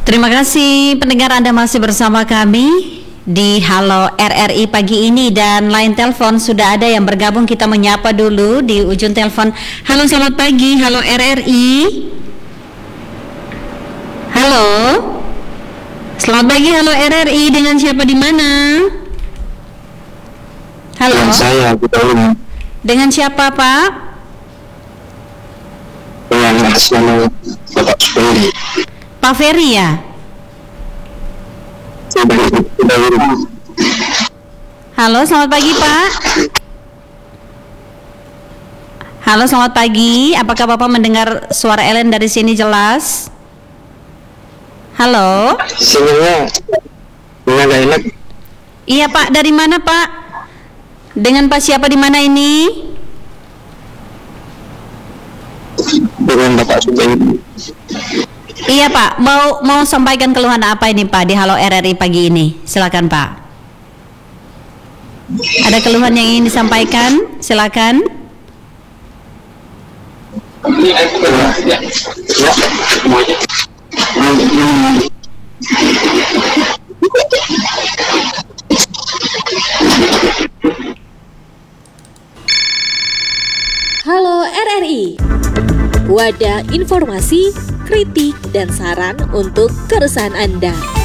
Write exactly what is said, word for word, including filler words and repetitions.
Terima kasih pendengar, Anda masih bersama kami di Halo R R I pagi ini, dan line telepon sudah ada yang bergabung. Kita menyapa dulu di ujung telepon. Halo, selamat pagi. Halo R R I. Halo. Selamat pagi. Halo R R I, dengan siapa di mana? Halo. Dengan saya, betul. Dengan siapa, Pak? Dengan atas nama Bapak Ferry. Pak Ferry ya? Halo, selamat pagi Pak. Halo, selamat pagi. Apakah Bapak mendengar suara Ellen dari sini jelas? Halo. Sinyalnya dengan gak enak. Iya Pak, dari mana Pak? Dengan Pak siapa di mana ini? Dengan Bapak Ferry. Iya Pak, mau mau sampaikan keluhan apa ini Pak di Halo R R I pagi ini? Silakan Pak. Ada keluhan yang ingin disampaikan? Silakan. Ya, ya, semuanya. Halo R R I, wadah informasi, kritik, dan saran untuk keresahan Anda.